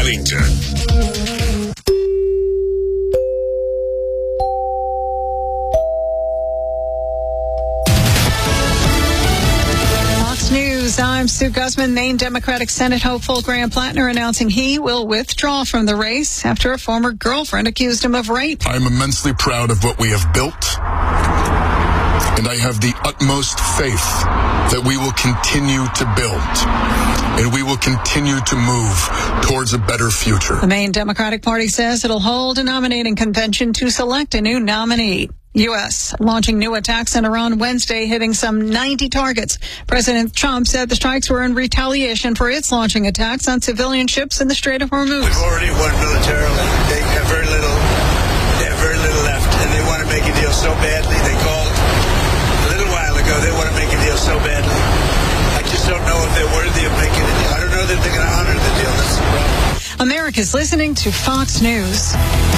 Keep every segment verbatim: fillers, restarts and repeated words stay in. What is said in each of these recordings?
Bloomington. News. I'm Sue Guzman. Maine Democratic Senate hopeful Graham Plattner announcing he will withdraw from the race after a former girlfriend accused him of rape. I'm immensely proud of what we have built, and I have the utmost faith that we will continue to build, and we will continue to move towards a better future. The Maine Democratic Party says it'll hold a nominating convention to select a new nominee. U S launching new attacks in Iran Wednesday, hitting some ninety targets. President Trump said the strikes were in retaliation for its launching attacks on civilian ships in the Strait of Hormuz. They've already won militarily. They have very little, they have very little left, and they want to make a deal so badly. They called a little while ago. They want to make a deal so badly. I just don't know if they're worthy of making a deal. I don't know that they're going to honor the deal. That's the problem. America's listening to Fox News.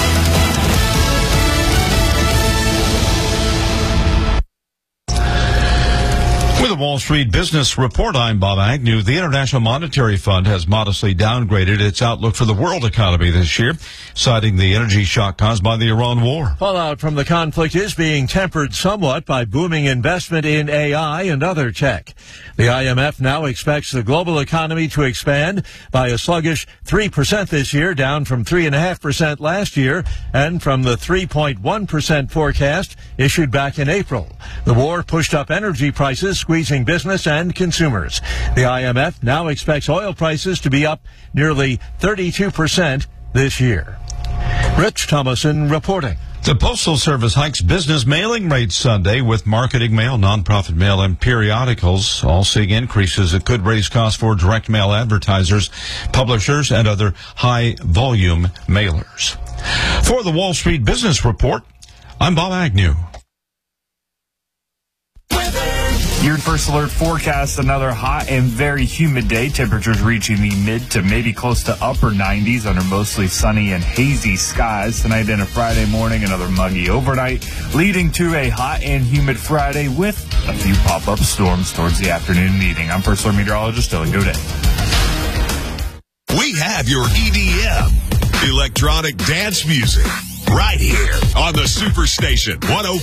With the Wall Street Business Report, I'm Bob Agnew. The International Monetary Fund has modestly downgraded its outlook for the world economy this year, citing the energy shock caused by the Iran war. Fallout from the conflict is being tempered somewhat by booming investment in A I and other tech. The I M F now expects the global economy to expand by a sluggish three percent this year, down from three point five percent last year and from the three point one percent forecast issued back in April. The war pushed up energy prices, squeezing business and consumers. The I M F now expects oil prices to be up nearly thirty-two percent this year. Rich Thomason reporting. The Postal Service hikes business mailing rates Sunday, with marketing mail, nonprofit mail, and periodicals all seeing increases that could raise costs for direct mail advertisers, publishers, and other high-volume mailers. For the Wall Street Business Report, I'm Bob Agnew. Your First Alert forecast another hot and very humid day. Temperatures reaching the mid to maybe close to upper nineties under mostly sunny and hazy skies. Tonight and a Friday morning, another muggy overnight, leading to a hot and humid Friday with a few pop-up storms towards the afternoon meeting. I'm First Alert meteorologist Dylan Godet. We have your E D M, electronic dance music, right here on the Superstation one oh